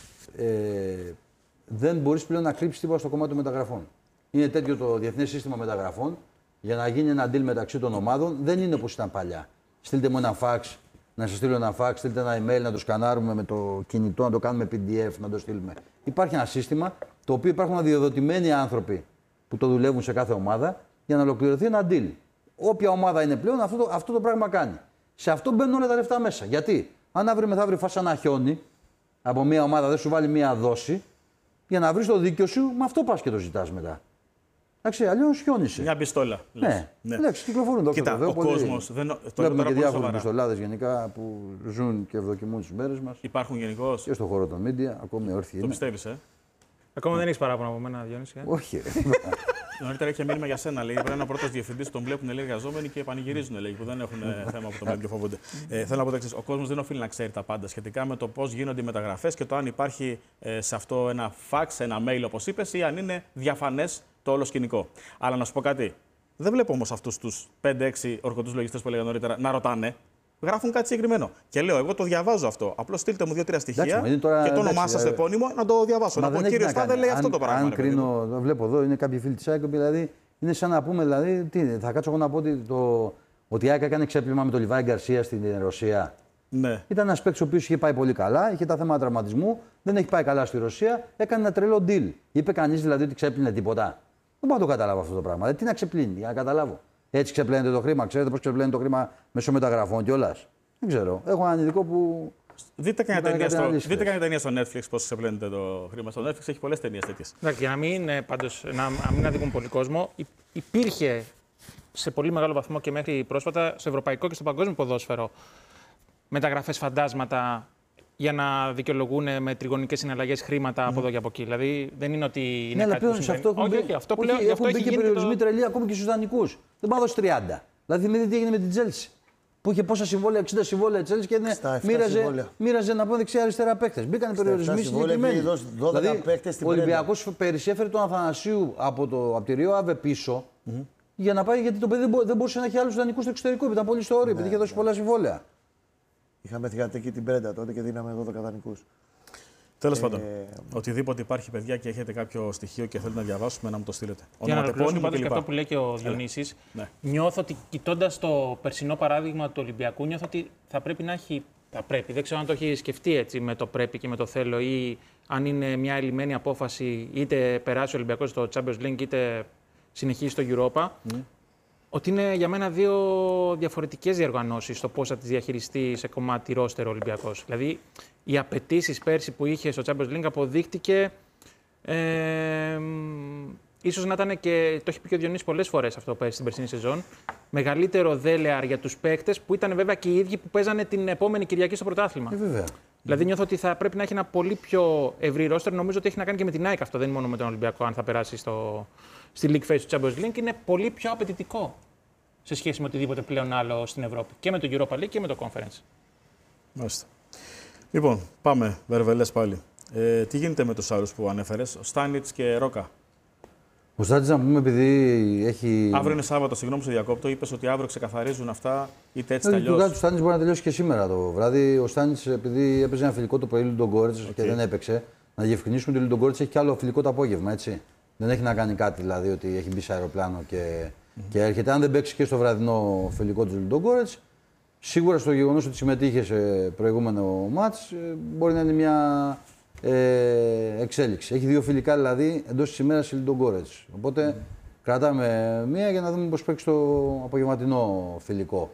Δεν μπορείς πλέον να κρύψεις τίποτα στο κομμάτι των μεταγραφών. Είναι τέτοιο το διεθνές σύστημα μεταγραφών για να γίνει ένα deal μεταξύ των ομάδων. Δεν είναι όπως ήταν παλιά. Στείλτε μου ένα φάξ. Να σας στείλω ένα φάξ, στείλτε ένα email, να το σκανάρουμε με το κινητό, να το κάνουμε πι ντι εφ, να το στείλουμε. Υπάρχει ένα σύστημα το οποίο υπάρχουν αδειοδοτημένοι άνθρωποι που το δουλεύουν σε κάθε ομάδα για να ολοκληρωθεί ένα deal. Όποια ομάδα είναι πλέον, αυτό το, αυτό το πράγμα κάνει. Σε αυτό μπαίνουν όλα τα λεφτά μέσα. Γιατί, αν αύριο μεθαύριο φας ένα χιόνι από μια ομάδα, δεν σου βάλει μια δόση, για να βρεις το δίκιο σου, με αυτό πας και το ζητάς μετά. Εντάξει, αλλιώς χιόνισε. Μια πιστόλα. Ναι, ναι. Εντάξει, κυκλοφορούν το Κοίτα, ο κόσμος. Βλέπουμε και διάφορους πιστολάδες γενικά που ζουν και ευδοκιμούν τις μέρες μας. Υπάρχουν γενικώς. Και στον χώρο των media, ακόμη όρθιοι. Το πιστεύεις, ε. Ακόμα δεν έχεις παράπονα από μένα, Διονύση. Όχι. Νωρίτερα είχε μήνυμα για σένα. Λέει: Πρέπει να είναι ο πρώτος διευθυντής, τον βλέπουν λέει, εργαζόμενοι και πανηγυρίζουν. Λέει, που δεν έχουν θέμα από το μέλλον και φοβούνται. ε, θέλω να πω το εξής: ο κόσμος δεν οφείλει να ξέρει τα πάντα σχετικά με το πώς γίνονται οι μεταγραφές και το αν υπάρχει ε, σε αυτό ένα fax, ένα mail όπως είπες, ή αν είναι διαφανές το όλο σκηνικό. Αλλά να σου πω κάτι. Δεν βλέπω όμως αυτούς τους πέντε έξι ορκωτούς λογιστές που έλεγα νωρίτερα να ρωτάνε. Γράφουν κάτι συγκεκριμένο. Και λέω: εγώ το διαβάζω αυτό. Απλώς στείλτε μου δύο-τρία στοιχεία εντάξει, τώρα, και το όνομά σας, το επώνυμο, να το διαβάσω. Να πω: κύριο Στάδε λέει αυτό το πράγμα. Αν κρίνω, βλέπω εδώ, είναι κάποιοι φίλοι της ΑΕΚ, δηλαδή είναι σαν να πούμε, δηλαδή, τι, θα κάτσω εγώ να πω ότι, το, ότι η ΑΕΚ έκανε ξέπλυμα με τον Λιβάη Γκαρσία στην Ρωσία. Ναι. Ήταν ένα παίκτης ο οποίος είχε πάει πολύ καλά, είχε τα θέματα τραυματισμού, δεν έχει πάει καλά στη Ρωσία, έκανε ένα τρελό deal. Είπε κανείς δηλαδή ότι ξέπλυνε τίποτα. Δεν μπορώ να το καταλάβω αυτό το πράγμα. Δηλαδή, τι να ξεπλύνει, για να καταλάβω. Έτσι ξεπλένεται το χρήμα. Ξέρετε πώς ξεπλένεται το χρήμα μέσω μεταγραφών κιόλας. Δεν ξέρω. Έχω έναν ειδικό που. Δείτε κανένα ταινία, ταινία στο Netflix πώς ξεπλένεται το χρήμα. Στο Netflix έχει πολλές ταινίες τέτοιες. Εντάξει, για να μην, πάντως, να, να μην αδικούν πολύ κόσμο, υπήρχε σε πολύ μεγάλο βαθμό και μέχρι πρόσφατα στο ευρωπαϊκό και στο παγκόσμιο ποδόσφαιρο μεταγραφές φαντάσματα για να δικαιολογούν με τριγωνικές συναλλαγές χρήματα από εδώ και από εκεί. Δηλαδή δεν είναι ότι είναι ναι, κάτι αλλά που σε αυτό έχουν όχι, μπει, όχι, αυτό όχι, πλέον, έχουν αυτό μπει έχει και γίνει περιορισμοί το... τρελοί ακόμη και στους δανεικούς. Δεν πάω δώσει τριάντα. Δηλαδή θυμηθείτε τι έγινε με την Chelsea. Που είχε πόσα συμβόλαια, εξήντα συμβόλαια Chelsea και είναι, μοίραζε, μοίραζε να πω δεξιά-αριστερά παίκτες. Μπήκαν περιορισμοί συγκεκριμένοι. Δηλαδή, ο Ολυμπιακός πέρυσι έφερε τον Αθανασίου από, το, από τη Ρίο Αβε πίσω mm-hmm. για να πάει, γιατί το παιδί δεν μπορούσε να έχει άλλους δανεικούς στο εξωτερικό. Ήταν πολύ στο όριο, επειδή είχε δώσει πολλά συμβόλαια. Είχαμε θηγατρική την Πρέντα τότε και δίναμε δώδεκα δανεικούς. Τέλος πάντων, ε... οτιδήποτε υπάρχει, παιδιά, και έχετε κάποιο στοιχείο και θέλετε να διαβάσουμε, να μου το στείλετε. Για να ολοκληρώσουμε πάντως και αυτό που λέει και ο Διονύσης, ναι. Νιώθω ότι κοιτώντας το περσινό παράδειγμα του Ολυμπιακού, νιώθω ότι θα πρέπει να έχει. Θα πρέπει, δεν ξέρω αν το έχει σκεφτεί έτσι με το πρέπει και με το θέλω, ή αν είναι μια ελλημένη απόφαση, είτε περάσει ο Ολυμπιακός στο Champions League, είτε συνεχίσει στο Europa. Mm. Ότι είναι για μένα δύο διαφορετικές διοργανώσεις στο πώς θα τις διαχειριστεί σε κομμάτι ρόστερ ο Ολυμπιακός. Δηλαδή, οι απαιτήσεις πέρσι που είχε στο Champions League αποδείχτηκε. Ε, ίσως να ήταν και. Το έχει πει και ο Διονύσης πολλές φορές αυτό πέρσι στην περσινή σεζόν. Μεγαλύτερο δέλεαρ για τους παίκτες που ήταν βέβαια και οι ίδιοι που παίζανε την επόμενη Κυριακή στο πρωτάθλημα. Ε, βέβαια. Δηλαδή, νιώθω ότι θα πρέπει να έχει ένα πολύ πιο ευρύ ρόστερ. Νομίζω ότι έχει να κάνει και με την ΑΕΚ αυτό. Δεν είναι μόνο με τον Ολυμπιακό, αν θα περάσει στο, στη League Phase του Champions League. Είναι πολύ πιο απαιτητικό σε σχέση με οτιδήποτε πλέον άλλο στην Ευρώπη. Και με το Europa League και με το Conference. Μάλιστα. Λοιπόν, πάμε, Βερβελές πάλι. Ε, τι γίνεται με τους άλλους που ανέφερες, Στάνιτς και Ρόκα? Ο Στάνιτς, να πούμε, επειδή έχει. Αύριο είναι Σάββατο, συγγνώμη σε διακόπτω. Είπες ότι αύριο ξεκαθαρίζουν αυτά, είτε έτσι ε, είτε αλλιώς. Το του Στάνιτς μπορεί να τελειώσει και σήμερα το βράδυ. Ο Στάνιτς, επειδή έπαιζε ένα φιλικό το πρωί Λουντογκόρετς okay. και δεν έπαιξε, να διευκρινίσουμε ότι ο Λουντογκόρετς έχει κι άλλο φιλικό το απόγευμα, έτσι. Δεν έχει να κάνει κάτι δηλαδή ότι έχει μπει σε αεροπλάνο και, mm-hmm. και έρχεται. Αν δεν παίξει και στο βραδινό φιλικό του Λουντογκόρετς, σίγουρα στο γεγονός ότι συμμετείχε σε προηγούμενο μάτς μπορεί να είναι μια ε, εξέλιξη. Έχει δύο φιλικά δηλαδή εντός της ημέρας η Λουντογκόρετς. Οπότε mm. κρατάμε μία για να δούμε πώς παίξει το απογευματινό φιλικό.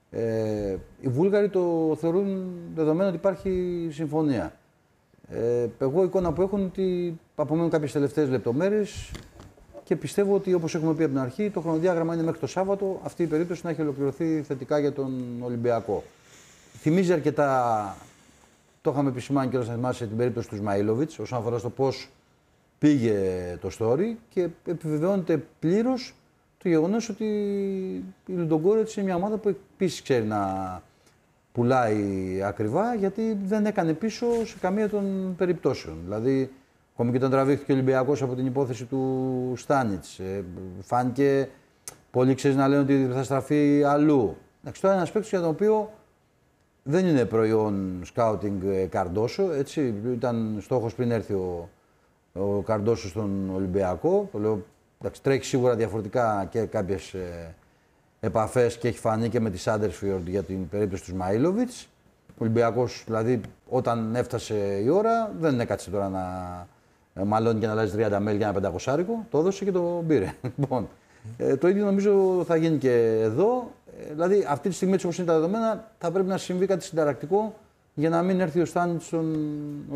Ε, οι Βούλγαροι το θεωρούν δεδομένο ότι υπάρχει συμφωνία. Ε, εγώ η εικόνα που έχουν ότι απομένουν κάποιες τελευταίες λεπτομέρειες και πιστεύω ότι, όπως έχουμε πει από την αρχή, το χρονοδιάγραμμα είναι μέχρι το Σάββατο αυτή η περίπτωση να έχει ολοκληρωθεί θετικά για τον Ολυμπιακό. Θυμίζει αρκετά, το είχαμε επισημάνει και όταν θυμάσαι την περίπτωση του Σμαΐλοβιτς όσον αφορά στο πώς πήγε το story και επιβεβαιώνεται πλήρως το γεγονός ότι η Λουντογκόρετς είναι μια ομάδα που επίσης ξέρει να πουλάει ακριβά, γιατί δεν έκανε πίσω σε καμία των περιπτώσεων. Δηλαδή, ακόμη και όταν τραβήχθηκε ο Ολυμπιακός από την υπόθεση του Στάνιτς, ε, φάνηκε πολλοί ξέρεις να λένε ότι θα στραφεί αλλού. Εντάξει, τώρα είναι ένας παίκτης για τον οποίο δεν είναι προϊόν σκάουτινγκ Καρντόσο, έτσι. Ήταν στόχος πριν έρθει ο, ο Καρντόσο στον Ολυμπιακό. Το λέω, εντάξει, τρέχει σίγουρα διαφορετικά και κάποιες ε, επαφές και έχει φανεί και με τη Σάντερσφιορντ για την περίπτωση του Σμαΐλοβιτς. Ο Ολυμπιακός, δηλαδή, όταν έφτασε η ώρα, δεν έκατσε τώρα να μαλώνει και να αλλάζει τριάντα μέλη για ένα πεντακοσάρικο. Το έδωσε και το πήρε. Λοιπόν, ε, το ίδιο νομίζω θα γίνει και εδώ. Ε, δηλαδή, αυτή τη στιγμή, όπως είναι τα δεδομένα, θα πρέπει να συμβεί κάτι συνταρακτικό για να μην έρθει ο Στάνιτς στον